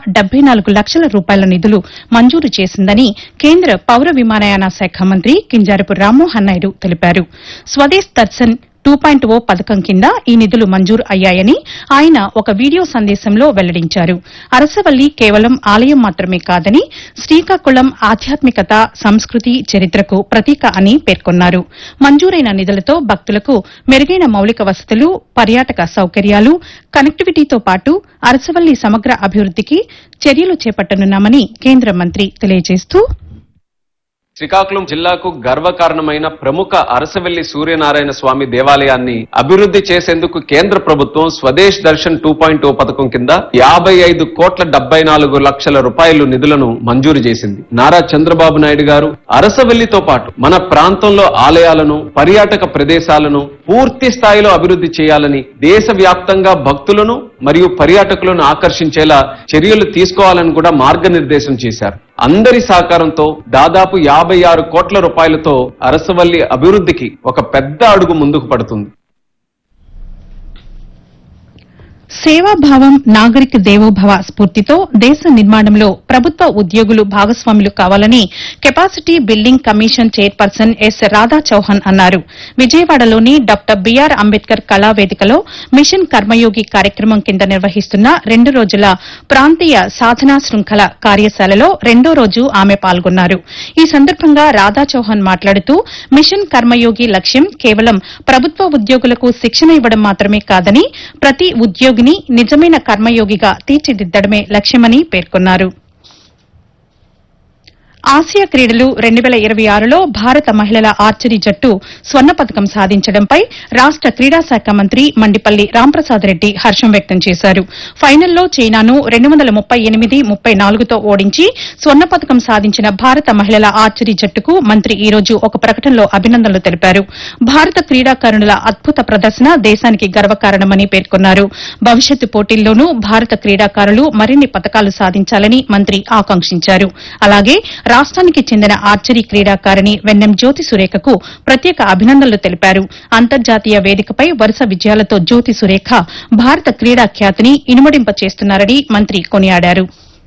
74 లక్షల రూపాయల నిధులు మంజూరు చేసిందని కేంద్ర పౌర విమానయాన శాఖ మంత్రి కింజారపు రామ్మోహన్ నాయుడు తెలిపారు. స్వదేశ్ దర్శన్ 2.0 పథకం కింద ఈ నిధులు మంజూరు అయ్యాయని ఆయన ఒక వీడియో సందేశంలో వెల్లడించారు. అరసవల్లి కేవలం ఆలయం మాత్రమే కాదని శ్రీకాకుళం ఆధ్యాత్మికత, సంస్కృతి, చరిత్రకు ప్రతీక అని పేర్కొన్నారు. మంజూరైన నిధులతో భక్తులకు మెరుగైన మౌలిక వసతులు, పర్యాటక సౌకర్యాలు, కనెక్టివిటీతో పాటు అరసవల్లి సమగ్ర అభివృద్దికి చర్యలు చేపట్టనున్నామని కేంద్ర మంత్రి తెలియజేస్తూ, శ్రీకాకుళం జిల్లాకు గర్వకారణమైన ప్రముఖ అరసవెల్లి సూర్యనారాయణ స్వామి దేవాలయాన్ని అభివృద్ధి చేసేందుకు కేంద్ర ప్రభుత్వం స్వదేశ్ దర్శన్ 2.0 పథకం కింద 55,74 లక్షల రూపాయలు నిధులను మంజూరు చేసింది. నారా చంద్రబాబు నాయుడు గారు అరసవెల్లితో పాటు మన ప్రాంతంలో ఆలయాలను, పర్యాటక ప్రదేశాలను పూర్తి స్థాయిలో అభివృద్ధి చేయాలని, దేశవ్యాప్తంగా భక్తులను మరియు పర్యాటకులను ఆకర్షించేలా చర్యలు తీసుకోవాలని కూడా మార్గనిర్దేశం చేశారు. అందరి సహకారంతో దాదాపు 56 కోట్ల రూపాయలతో అరసవల్లి అభివృద్ధికి ఒక పెద్ద అడుగు ముందుకు పడుతుంది. సేవాభావం, నాగరిక దేవోభవ స్ఫూర్తితో దేశ నిర్మాణంలో ప్రభుత్వ ఉద్యోగులు భాగస్వాములు కావాలని capacity building commission chairperson yes Radha Chauhan అన్నారు. విజయవాడలోని డాక్టర్ బీఆర్ అంబేద్కర్ కళావేదికలో మిషన్ కర్మయోగి కార్యక్రమం కింద నిర్వహిస్తున్న 2 రోజుల ప్రాంతీయ సాధనా శృంఖల కార్యశాలలో 2వ రోజు ఆమె పాల్గొన్నారు. ఈ సందర్భంగా రాధా చౌహాన్ మాట్లాడుతూ, మిషన్ కర్మయోగి లక్ష్యం కేవలం ప్రభుత్వ ఉద్యోగులకు శిక్షణ ఇవ్వడం మాత్రమే కాదని ప్రతి ఉద్యోగిని నిజమైన కర్మయోగిగా తీర్చిదిద్దడమే లక్ష్యమని పేర్కొన్నారు. ఆసియా క్రీడలు 2026లో భారత మహిళల ఆర్చరీ జట్టు స్వర్ణ పతకం సాధించడంపై రాష్ట క్రీడా శాఖ మంత్రి మండిపల్లి రాంప్రసాద్ రెడ్డి హర్షం వ్యక్తం చేశారు. ఫైనల్లో చైనాను 238-34తో ఓడించి స్వర్ణ పతకం సాధించిన భారత మహిళల ఆర్చరీ జట్టుకు మంత్రి ఈ రోజు ఒక ప్రకటనలో అభినందనలు తెలిపారు. భారత క్రీడాకారుణుల అద్భుత ప్రదర్శన దేశానికి గర్వకారణమని పేర్కొన్నారు. భవిష్యత్తు పోటీల్లోనూ భారత క్రీడాకారులు మరిన్ని పతకాలు సాధించాలని మంత్రి ఆకాంక్షించారు. అలాగే రాష్ట్రానికి చెందిన ఆర్చరీ క్రీడాకారిణి వెన్నెం జ్యోతి సురేఖకు ప్రత్యేక అభినందనలు తెలిపారు. అంతర్జాతీయ వేదికపై వరుస విజయాలతో జ్యోతి సురేఖ భారత క్రీడా ఖ్యాతిని ఇనుమడింప చేస్తున్నారని మంత్రి కొనియాడారు.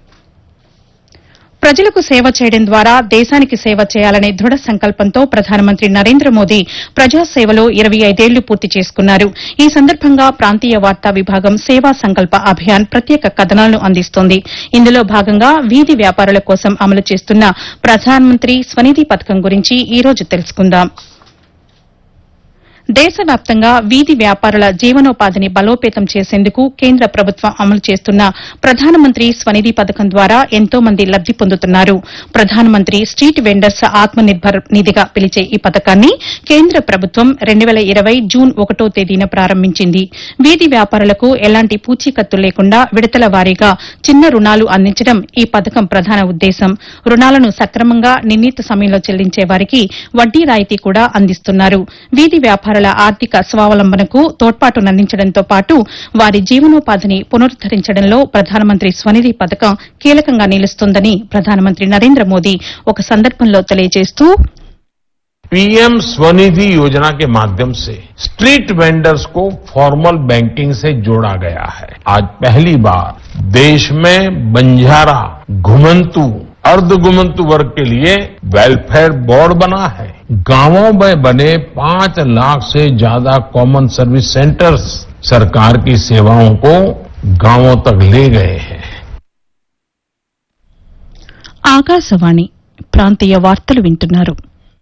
ప్రజలకు సేవ చేయడం ద్వారా దేశానికి సేవ చేయాలనే దృఢ సంకల్పంతో ప్రధానమంత్రి నరేంద్ర మోదీ ప్రజాసేవలో 25 ఏళ్లు పూర్తి చేసుకున్నారు. ఈ సందర్భంగా ప్రాంతీయ వార్తా విభాగం సేవా సంకల్ప అభియాన్ ప్రత్యేక కథనాలను అందిస్తోంది. ఇందులో భాగంగా వీధి వ్యాపారుల కోసం అమలు చేస్తున్న ప్రధానమంత్రి స్వనిధి పథకం గురించి ఈ రోజు తెలుసుకుందాం. దేశవ్యాప్తంగా వీధి వ్యాపారుల జీవనోపాధిని బలోపేతం చేసేందుకు కేంద్ర ప్రభుత్వం అమలు చేస్తున్న ప్రధానమంత్రి స్వనిధి పథకం ద్వారా ఎంతో మంది లబ్ది పొందుతున్నారు. ప్రధానమంత్రి స్ట్రీట్ వెండర్స్ ఆత్మనిర్భర్ నిధిగా పిలిచే ఈ పథకాన్ని కేంద్ర ప్రభుత్వం 2020 జూన్ 1వ తేదీన ప్రారంభించింది. వీధి వ్యాపారులకు ఎలాంటి పూచీకత్తు లేకుండా విడతల వారీగా చిన్న రుణాలు అందించడం ఈ పథకం ప్రధాన ఉద్దేశం. రుణాలను సక్రమంగా, నిర్ణీత సమయంలో చెల్లించే వారికి వడ్డీ రాయితీ కూడా అందిస్తున్నారు. వీధి వ్యాపారుల ఆర్థిక స్వావలంబనకు తోడ్పాటునందించడంతో పాటు వారి జీవనోపాధిని పునరుద్దరించడంలో ప్రధానమంత్రి స్వనిధి పథకం కీలకంగా నిలుస్తోందని ప్రధానమంత్రి నరేంద్ర మోదీ ఒక సందర్భంలో తెలియజేస్తూ, पीएम स्वनिधि योजना के माध्यम से स्ट्रीट वेंडर्स को फॉर्मल बैंकिंग से जोड़ा गया है. आज पहली बार देश में बंजारा, घुमंतु, अर्ध घुमंतु वर्ग के लिए वेलफेयर बोर्ड बना है. गांवों में बने 5 लाख से ज्यादा कॉमन सर्विस सेंटर्स सरकार की सेवाओं को गांवों तक ले गए हैं. ఆకాశవాణి ప్రాంతీయ వార్తలు వింటున్నారు.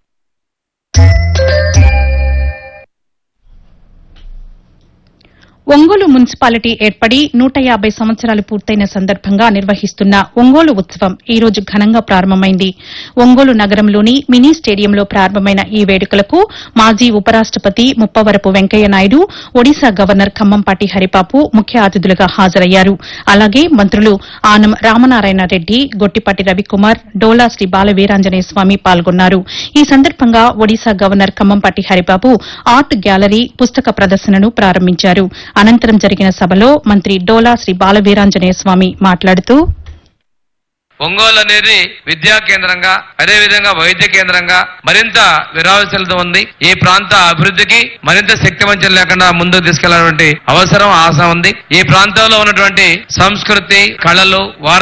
ఒంగోలు మున్సిపాలిటీ ఏర్పడి 150 సంవత్సరాలు పూర్తయిన సందర్భంగా నిర్వహిస్తున్న ఒంగోలు ఉత్సవం ఈ రోజు ఘనంగా ప్రారంభమైంది. ఒంగోలు నగరంలోని మినీ స్టేడియంలో ప్రారంభమైన ఈ వేడుకలకు మాజీ ఉపరాష్టపతి ముప్పవరపు వెంకయ్య నాయుడు, ఒడిశా గవర్నర్ ఖమ్మంపాటి హరిబాబు ముఖ్య అతిథులుగా హాజరయ్యారు. అలాగే మంత్రులు ఆనం రామనారాయణ రెడ్డి, గొట్టిపాటి రవికుమార్, డోలా శ్రీ బాలవీరాంజనేయ స్వామి పాల్గొన్నారు. ఈ సందర్భంగా Odisha governor Khammampati Haribabu art gallery, పుస్తక ప్రదర్శనను ప్రారంభించారు. అనంతరం జరిగిన సభలో మంత్రి డోలా శ్రీ బాలవీరాంజనేయ స్వామి మాట్లాడుతూ, ఒంగోలు అనేది విద్యా కేంద్రంగా, అదేవిధంగా వైద్య కేంద్రంగా మరింత విరాసలతో ఉంది. ఈ ప్రాంత అభివృద్ధికి మరింత శక్తి వంచన లేకుండా ముందుకు తీసుకెళ్లాలంటే అవసరం, ఆశ ఉంది. ఈ ప్రాంతంలో ఉన్నటువంటి సంస్కృతి, కళలు,